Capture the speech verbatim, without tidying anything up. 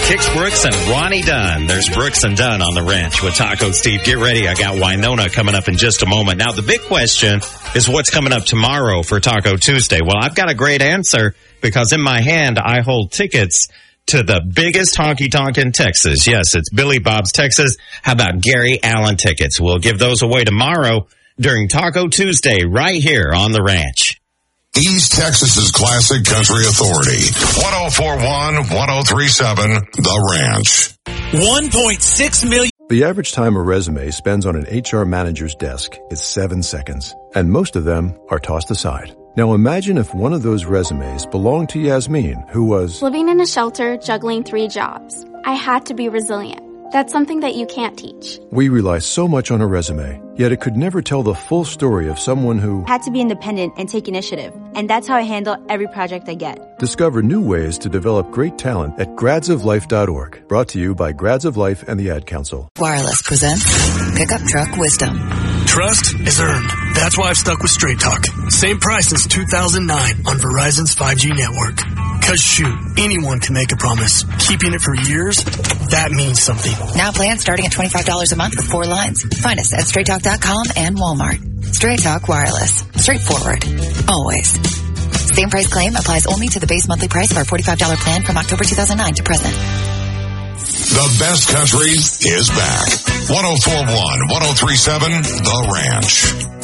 Tix Brooks and Ronnie Dunn. There's Brooks and Dunn on the ranch with Taco Steve. Get ready. I got Winona coming up in just a moment. Now, the big question is what's coming up tomorrow for Taco Tuesday? Well, I've got a great answer because in my hand, I hold tickets to the biggest honky-tonk in Texas. Yes, it's Billy Bob's Texas. How about Gary Allen tickets? We'll give those away tomorrow during Taco Tuesday right here on the ranch. East Texas's classic country authority. one oh four one, one oh three seven, The Ranch. one point six million. The average time a resume spends on an H R manager's desk is seven seconds, and most of them are tossed aside. Now imagine if one of those resumes belonged to Yasmin, who was living in a shelter, juggling three jobs. I had to be resilient. That's something that you can't teach. We rely so much on a resume, yet it could never tell the full story of someone who had to be independent and take initiative. And that's how I handle every project I get. Discover new ways to develop great talent at grads of life dot org. Brought to you by Grads of Life and the Ad Council. Wireless presents Pickup Truck Wisdom. Trust is earned. That's why I've stuck with Straight Talk. Same price as two thousand nine on Verizon's five G network. Cause shoot, anyone can make a promise. Keeping it for years, that means something. Now plans starting at twenty-five dollars a month with four lines. Find us at straight talk dot com and Walmart. Straight Talk Wireless. Straightforward. Always. Same price claim applies only to the base monthly price of our forty-five dollars plan from October two thousand nine to present. The best country is back. one oh four one, one oh three seven, The Ranch.